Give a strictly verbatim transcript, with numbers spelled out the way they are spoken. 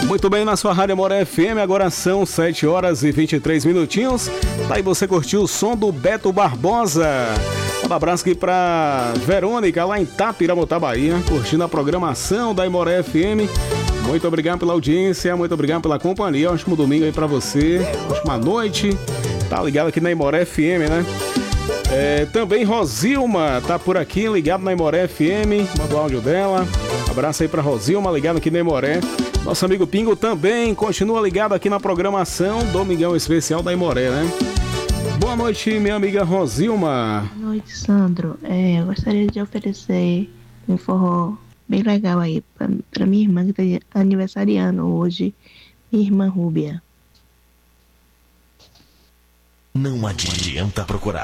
Muito bem, na sua Rádio Amoré F M, agora são sete horas e vinte e três minutinhos. Tá aí, você curtiu o som do Beto Barbosa. Um abraço aqui pra Verônica, lá em Tapiramotá, Bahia, curtindo a programação da Amoré F M. Muito obrigado pela audiência, muito obrigado pela companhia. Ótimo domingo aí pra você, ótima noite. Tá ligado aqui na Amoré F M, né? É, também Rosilma tá por aqui, ligado na Amoré F M. Manda o áudio dela. Abraço aí pra Rosilma, ligado aqui na Amoré. Nosso amigo Pingo também continua ligado aqui na programação Domingão Especial da Amoré, né? Boa noite, minha amiga Rosilma. Boa noite, Sandro. É, eu gostaria de oferecer um forró bem legal aí pra, pra minha irmã que tá aniversariando hoje, minha irmã Rúbia. Não adianta procurar.